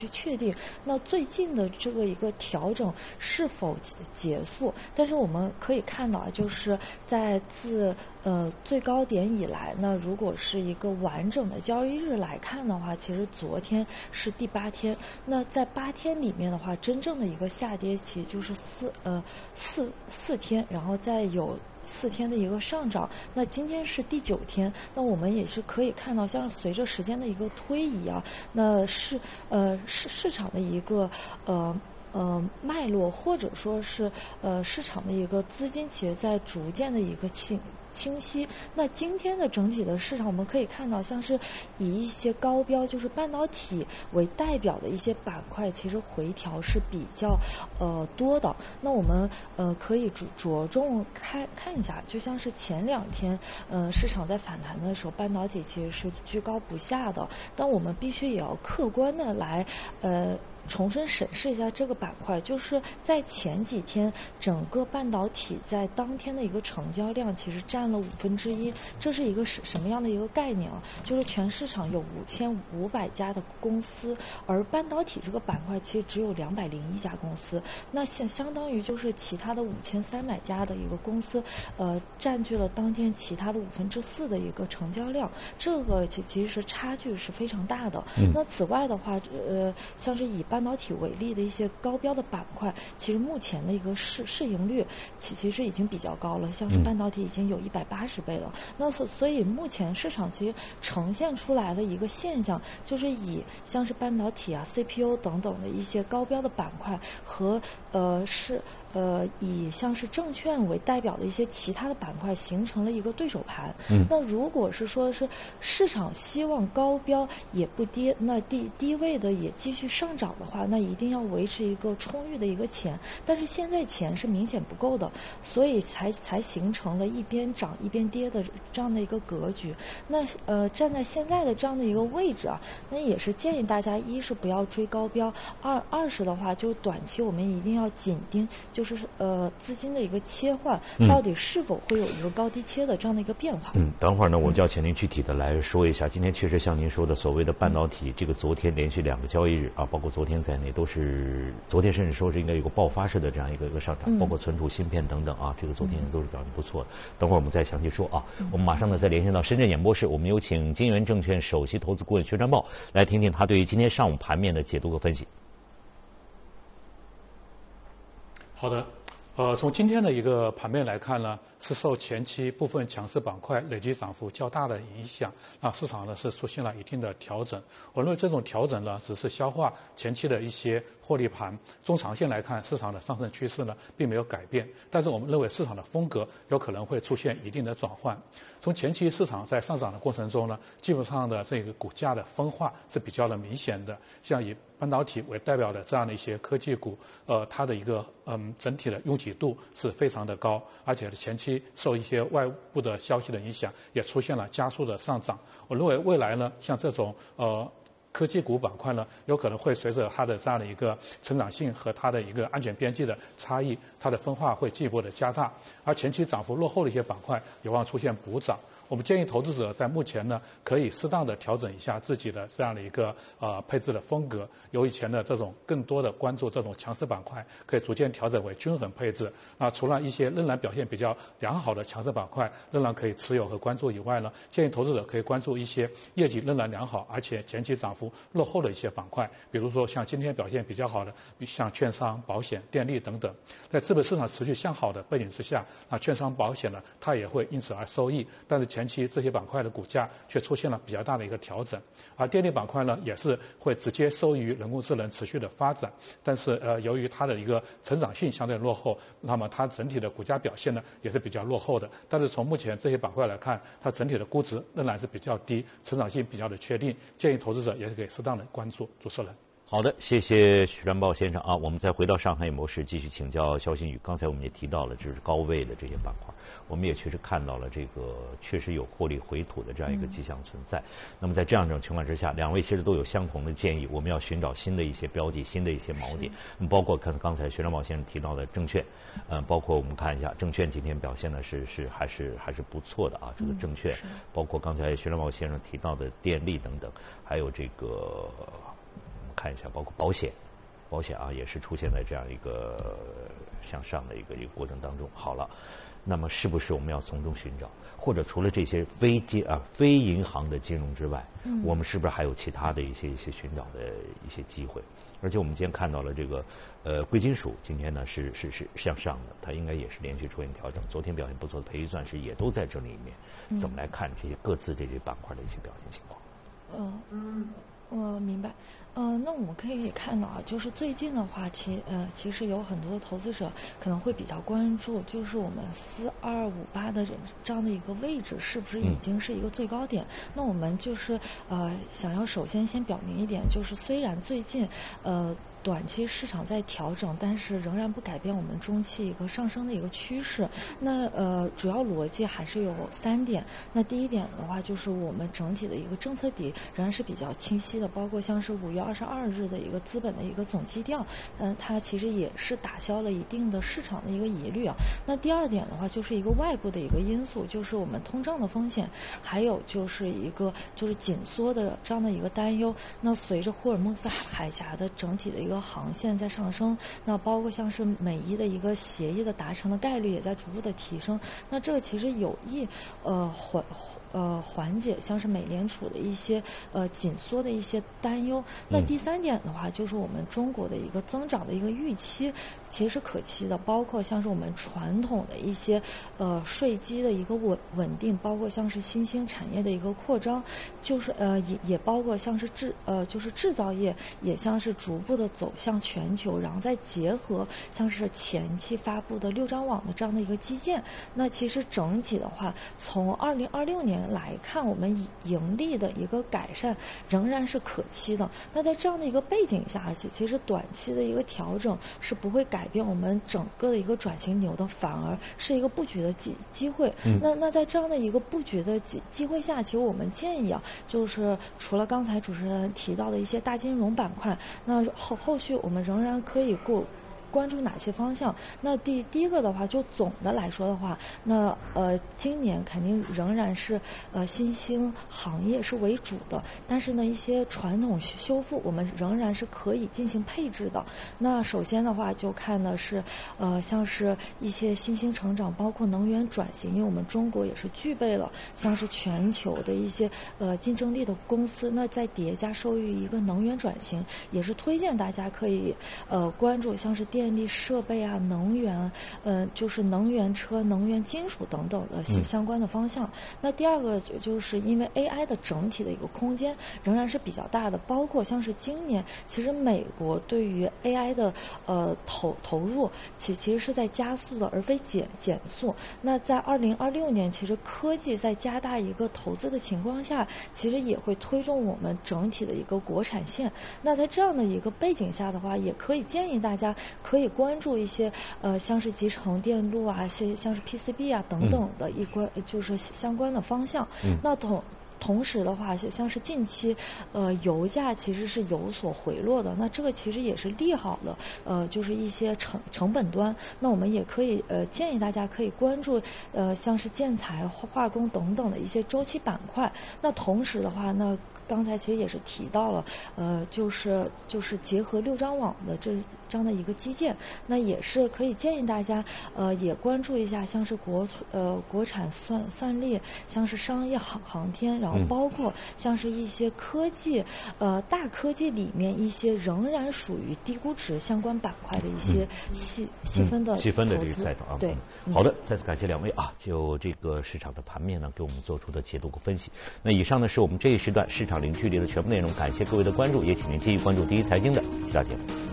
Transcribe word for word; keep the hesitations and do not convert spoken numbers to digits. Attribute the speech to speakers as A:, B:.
A: 去确定那最近的这个一个调整是否结束。但是我们可以看到啊，就是在自呃最高点以来，那如果是一个完整的交易日来看的话，其实昨天是第八天。那在八天里面的话，真正的一个下跌期就是四呃四四天，然后再有四天的一个上涨。那今天是第九天，那我们也是可以看到，像随着时间的一个推移啊，那是呃市市场的一个呃。呃，脉络或者说是呃市场的一个资金，其实在逐渐的一个清清晰。那今天的整体的市场，我们可以看到，像是以一些高标，就是半导体为代表的一些板块，其实回调是比较呃多的。那我们呃可以着着重看看一下，就像是前两天呃市场在反弹的时候，半导体其实是居高不下的，但我们必须也要客观的来呃。重新审视一下这个板块，就是在前几天，整个半导体在当天的一个成交量其实占了五分之一，这是一个什什么样的一个概念啊？就是全市场有五千五百家的公司，而半导体这个板块其实只有两百零一家公司，那相相当于就是其他的五千三百家的一个公司，呃，占据了当天其他的五分之四的一个成交量，这个其其实是差距是非常大的。嗯、那此外的话，呃，像是以半导体为例的一些高标的板块，其实目前的一个市市盈率其其实已经比较高了，像是半导体已经有一百八十倍了。嗯、那所所以目前市场其实呈现出来的一个现象，就是以像是半导体啊、C P U 等等的一些高标的板块和呃是。呃，以像是证券为代表的一些其他的板块形成了一个对手盘。嗯，那如果是说是市场希望高标也不跌，那低低位的也继续上涨的话，那一定要维持一个充裕的一个钱。但是现在钱是明显不够的，所以才才形成了一边涨一边跌的这样的一个格局。那呃，站在现在的这样的一个位置啊，那也是建议大家，一是不要追高标，二二是的话，就短期我们一定要紧盯。就就是呃资金的一个切换，到底是否会有一个高低切的这样的一个变化？
B: 嗯，等会儿呢，我就要请您具体的来说一下。今天确实像您说的，所谓的半导体，嗯、这个昨天连续两个交易日啊，包括昨天在内，都是昨天甚至说是应该有个爆发式的这样一个一个上涨，嗯、包括存储芯片等等啊，这个昨天都是表现不错的。等会儿我们再详细说啊。嗯、我们马上呢再连线到深圳演播室，我们有请金源证券首席投资顾问薛传豹来听听他对于今天上午盘面的解读和分析。
C: 好的。呃，从今天的一个盘面来看呢，是受前期部分强势板块累计涨幅较大的影响，那市场呢是出现了一定的调整。我认为这种调整呢，只是消化前期的一些获利盘。中长线来看，市场的上升趋势呢并没有改变，但是我们认为市场的风格有可能会出现一定的转换。从前期市场在上涨的过程中呢，基本上的这个股价的分化是比较的明显的，像以半导体为代表的这样的一些科技股，呃，它的一个嗯整体的拥挤度是非常的高，而且前期受一些外部的消息的影响，也出现了加速的上涨。我认为未来呢，像这种呃科技股板块呢，有可能会随着它的这样的一个成长性和它的一个安全边际的差异，它的分化会进一步的加大，而前期涨幅落后的一些板块有望出现补涨。我们建议投资者在目前呢，可以适当的调整一下自己的这样的一个呃配置的风格，由以前的这种更多的关注这种强势板块，可以逐渐调整为均衡配置。那除了一些仍然表现比较良好的强势板块仍然可以持有和关注以外呢，建议投资者可以关注一些业绩仍然良好而且前期涨幅落后的一些板块，比如说像今天表现比较好的，像券商、保险、电力等等。在资本市场持续向好的背景之下，那券商、保险呢，它也会因此而受益，但是前期这些板块的股价却出现了比较大的一个调整，而电力板块呢也是会直接受益于人工智能持续的发展，但是呃由于它的一个成长性相对落后，那么它整体的股价表现呢也是比较落后的。但是从目前这些板块来看，它整体的估值仍然是比较低，成长性比较的确定，建议投资者也是可以适当的关注。主持人。
B: 好的，谢谢许传豹先生啊。我们再回到上海模式，继续请教肖新宇。刚才我们也提到了，就是高位的这些板块，我们也确实看到了这个确实有获利回吐的这样一个迹象存在。嗯、那么在这样一种情况之下，两位其实都有相同的建议，我们要寻找新的一些标的、新的一些锚点。包括看刚才许传豹先生提到的证券，呃，包括我们看一下证券今天表现呢是是还是还是不错的啊。这个证券，嗯、包括刚才许传豹先生提到的电力等等，还有这个。 看一下，包括保险，保险啊也是出现在这样一个向上的一个一个过程当中。好了，那么是不是我们要从中寻找，或者除了这些非金啊非银行的金融之外，嗯、我们是不是还有其他的一些一些寻找的一些机会？而且我们今天看到了这个呃贵金属今天呢是是是向上的，它应该也是连续出现调整。昨天表现不错的培育钻石也都在这里面。嗯、怎么来看这些各自这些板块的一些表现情况？
A: 嗯嗯，我明白。嗯、呃，那我们可以看到啊，就是最近的话，其呃其实有很多的投资者可能会比较关注，就是我们四二五八的这样的一个位置是不是已经是一个最高点？嗯、那我们就是呃想要首先先表明一点，就是虽然最近呃。短期市场在调整，但是仍然不改变我们中期一个上升的一个趋势。那呃，主要逻辑还是有三点。那第一点的话，就是我们整体的一个政策底仍然是比较清晰的，包括像是五月二十二日的一个资本的一个总基调，嗯、呃，它其实也是打消了一定的市场的一个疑虑啊。那第二点的话，就是一个外部的一个因素，就是我们通胀的风险，还有就是一个就是紧缩的这样的一个担忧。那随着霍尔木兹海峡的整体的一个一个航线在上升，那包括像是美伊的一个协议的达成的概率也在逐步的提升，那这个其实有意呃缓呃缓解像是美联储的一些呃紧缩的一些担忧。那第三点的话，就是我们中国的一个增长的一个预期其实是可期的，包括像是我们传统的一些呃税基的一个稳稳定，包括像是新兴产业的一个扩张，就是呃也也包括像是制呃就是制造业也像是逐步的走向全球，然后再结合像是前期发布的六张网的这样的一个基建，那其实整体的话，从二零二六年来看，我们盈利的一个改善仍然是可期的。那在这样的一个背景下，其实短期的一个调整是不会改变我们整个的一个转型牛的，反而是一个布局的机机会。嗯、那那在这样的一个布局的机机会下，其实我们建议啊，就是除了刚才主持人提到的一些大金融板块，那后后续我们仍然可以过。关注哪些方向？那第第一个的话，就总的来说的话，那呃，今年肯定仍然是呃新兴行业是为主的，但是呢，一些传统修复我们仍然是可以进行配置的。那首先的话，就看的是呃，像是一些新兴成长，包括能源转型，因为我们中国也是具备了像是全球的一些呃竞争力的公司，那再叠加受益于一个能源转型，也是推荐大家可以呃关注像是电。电力设备啊，能源，呃，就是能源车、能源金属等等的相关的方向。嗯、那第二个就是因为 A I 的整体的一个空间仍然是比较大的，包括像是今年，其实美国对于 A I 的呃投投入，其其实是在加速的，而非减减速。那在二零二六年，其实科技在加大一个投资的情况下，其实也会推动我们整体的一个国产线。那在这样的一个背景下的话，也可以建议大家。可以关注一些呃，像是集成电路啊，像像是 P C B 啊等等的一关，嗯、就是相关的方向。嗯、那同同时的话，像是近期呃油价其实是有所回落的，那这个其实也是利好了呃，就是一些成成本端。那我们也可以呃建议大家可以关注呃像是建材、化工等等的一些周期板块。那同时的话，那刚才其实也是提到了，呃，就是就是结合六张网的这这样的一个基建，那也是可以建议大家，呃，也关注一下，像是国呃国产算算力，像是商业航航天，然后包括像是一些科技，呃，大科技里面一些仍然属于低估值相关板块的一些细、嗯、细分的、
B: 嗯、细分的这个赛道啊。
A: 对，
B: 嗯、好的，再次感谢两位啊，就这个市场的盘面呢，给我们做出的解读和分析。那以上呢是我们这一时段市场零距离的全部内容，感谢各位的关注，也请您继续关注第一财经的其他节目。